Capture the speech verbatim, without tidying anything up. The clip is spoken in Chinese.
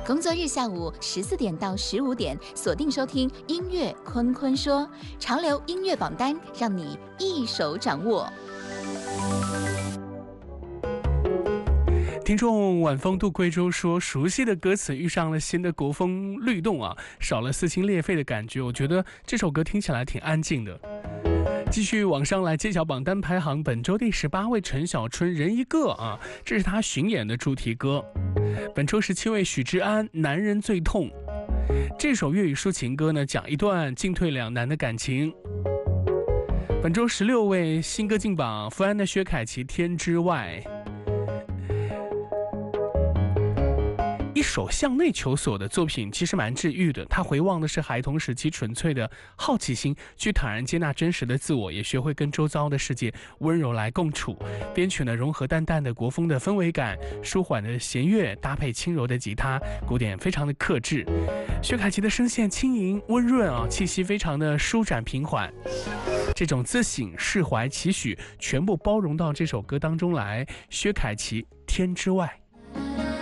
工作日下午十四点到十五点，锁定收听音乐坤坤说潮流音乐榜单，让你一手掌握。 听众晚风渡贵州说，熟悉的歌词遇上了新的国风律动啊，少了撕心裂肺的感觉。我觉得这首歌听起来挺安静的。继续往上来揭晓榜单排行，本周第十八位陈小春人一个啊，这是他巡演的主题歌。本周十七位许志安男人最痛，这首粤语抒情歌呢，讲一段进退两难的感情。本周十六位新歌进榜，福安的薛凯琪天之外。一首向内求索的作品其实蛮治愈的，他回望的是孩童时期纯粹的好奇心，去坦然接纳真实的自我，也学会跟周遭的世界温柔来共处。编曲呢融合淡淡的国风的氛围感，舒缓的弦乐搭配轻柔的吉他，鼓点非常的克制。薛凯琪的声线轻盈温润啊，气息非常的舒展平缓，这种自省释怀期许全部包容到这首歌当中来。薛凯琪天之外。